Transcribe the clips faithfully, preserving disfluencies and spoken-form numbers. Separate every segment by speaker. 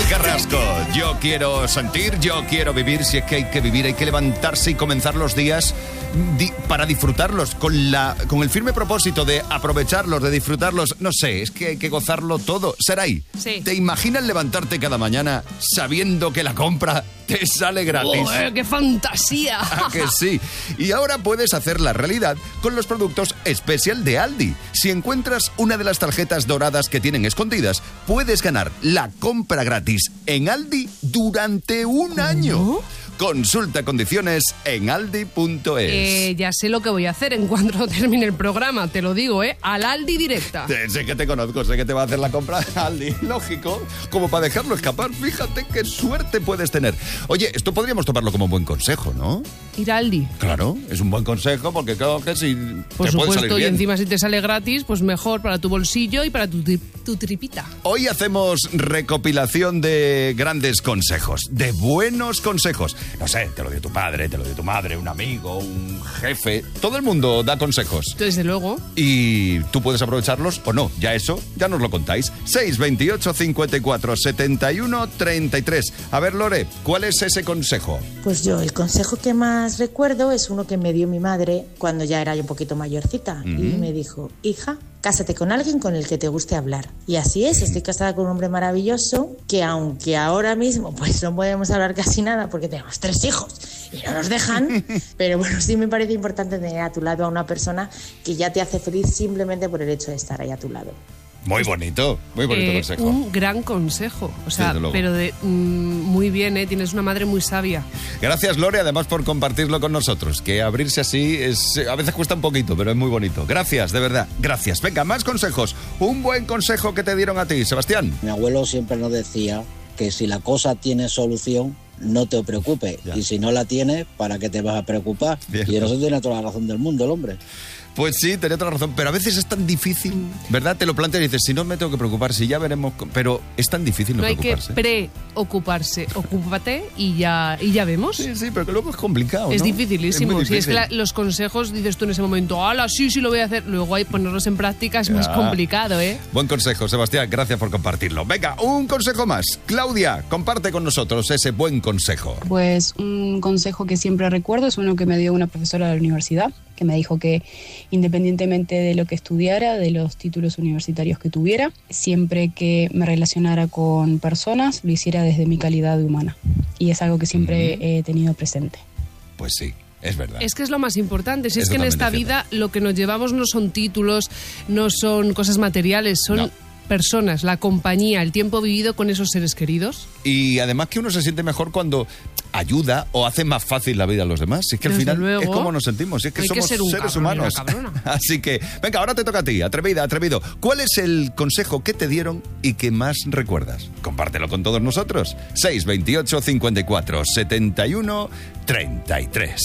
Speaker 1: Carrasco. Yo quiero sentir, yo quiero vivir. Si es que hay que vivir, hay que levantarse y comenzar los días di- para disfrutarlos con, la, con el firme propósito de aprovecharlos, de disfrutarlos. No sé, es que hay que gozarlo todo. Saray,
Speaker 2: sí.
Speaker 1: ¿Te imaginas levantarte cada mañana sabiendo que la compra te sale gratis?
Speaker 2: ¡Oh, qué fantasía!
Speaker 1: ¿A que sí? Y ahora puedes hacer la realidad con los productos Special de Aldi. Si encuentras una de las tarjetas doradas que tienen escondidas, puedes ganar la compra gratis en Aldi durante un
Speaker 2: ¿Cómo?
Speaker 1: año. Consulta condiciones en aldi punto es.
Speaker 2: Eh, ya sé lo que voy a hacer en cuanto termine el programa, te lo digo, ¿eh? Al Aldi directa.
Speaker 1: Eh, Sé que te conozco, sé que te va a hacer la compra Aldi, lógico, como para dejarlo escapar. Fíjate qué suerte puedes tener. Oye, esto podríamos tomarlo como un buen consejo, ¿no?
Speaker 2: Ir a Aldi.
Speaker 1: Claro, es un buen consejo porque creo que si
Speaker 2: Por
Speaker 1: te puede salir
Speaker 2: supuesto, y
Speaker 1: bien.
Speaker 2: encima si te sale gratis, pues mejor para tu bolsillo y para tu, tri- tu tripita.
Speaker 1: Hoy hacemos recopilación de grandes consejos, de buenos consejos. No sé, te lo dio tu padre, te lo dio tu madre, un amigo, un jefe. Todo el mundo da consejos.
Speaker 2: Desde luego.
Speaker 1: Y tú puedes aprovecharlos o no. Ya eso, ya nos lo contáis. seis veintiocho, cincuenta y cuatro, setenta y uno, treinta y tres. A ver, Lore, ¿cuál es ese consejo?
Speaker 3: Pues yo, el consejo que más recuerdo es uno que me dio mi madre cuando ya era yo un poquito mayorcita.
Speaker 1: Ujú.
Speaker 3: Y me dijo, hija, cásate con alguien con el que te guste hablar. Y así es, estoy casada con un hombre maravilloso que aunque ahora mismo pues no podemos hablar casi nada porque tenemos tres hijos y no nos dejan, pero bueno, sí me parece importante tener a tu lado a una persona que ya te hace feliz simplemente por el hecho de estar ahí a tu lado.
Speaker 1: Muy bonito, muy bonito
Speaker 2: Eh,
Speaker 1: consejo.
Speaker 2: un gran consejo. O sea,
Speaker 1: Desde luego.
Speaker 2: pero de mm, muy bien, ¿eh? Tienes una madre muy sabia.
Speaker 1: Gracias, Lore, además por compartirlo con nosotros. Que abrirse así es a veces cuesta un poquito, pero es muy bonito. Gracias, de verdad, gracias. Venga, más consejos. Un buen consejo que te dieron a ti, Sebastián.
Speaker 4: Mi abuelo siempre nos decía que si la cosa tiene solución, no te preocupes.
Speaker 1: Ya.
Speaker 4: Y si no la tiene, ¿para qué te vas a preocupar?
Speaker 1: Bien.
Speaker 4: Y eso tiene toda la razón del mundo, el hombre.
Speaker 1: Pues sí, tenía toda la razón, pero a veces es tan difícil, ¿verdad? Te lo planteas y dices, si no me tengo que preocupar, si ya veremos... con-". Pero es tan difícil no,
Speaker 2: No hay que
Speaker 1: preocuparse.
Speaker 2: preocuparse. Ocúpate y ya, y ya vemos.
Speaker 1: Sí, sí, pero que luego es complicado,
Speaker 2: Es
Speaker 1: ¿no?
Speaker 2: dificilísimo.
Speaker 1: Es muy
Speaker 2: Si es que
Speaker 1: difícil.
Speaker 2: la- los consejos dices tú en ese momento, ¡hala, sí, sí lo voy a hacer! Luego hay ponerlos en práctica es más
Speaker 1: Ya.
Speaker 2: complicado, ¿eh?
Speaker 1: Buen consejo, Sebastián, gracias por compartirlo. Venga, un consejo más. Claudia, comparte con nosotros ese buen consejo.
Speaker 5: Pues un consejo que siempre recuerdo es uno que me dio una profesora de la universidad, que me dijo que independientemente de lo que estudiara, de los títulos universitarios que tuviera, siempre que me relacionara con personas, lo hiciera desde mi calidad de humana. Y es algo que siempre he tenido presente.
Speaker 1: Pues sí, es verdad.
Speaker 2: Es que es lo más importante. Si
Speaker 1: Es
Speaker 2: es, que en esta
Speaker 1: totalmente
Speaker 2: vida lo que nos llevamos no son títulos, no son cosas materiales, son
Speaker 1: No.
Speaker 2: personas, la compañía, el tiempo vivido con esos seres queridos.
Speaker 1: Y además que uno se siente mejor cuando ayuda o hace más fácil la vida a los demás. Si es que al
Speaker 2: Desde
Speaker 1: final
Speaker 2: luego.
Speaker 1: es como nos sentimos, si es que
Speaker 2: Hay que
Speaker 1: somos
Speaker 2: ser un
Speaker 1: seres
Speaker 2: cabrón y una
Speaker 1: humanos.
Speaker 2: cabrona.
Speaker 1: Así que, venga, ahora te toca a ti, atrevida, atrevido. ¿Cuál es el consejo que te dieron y que más recuerdas? Compártelo con todos nosotros. seis veintiocho, cincuenta y cuatro, setenta y uno, treinta y tres.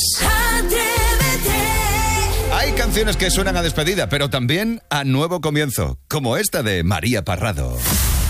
Speaker 1: Hay canciones que suenan a despedida, pero también a nuevo comienzo, como esta de María Parrado.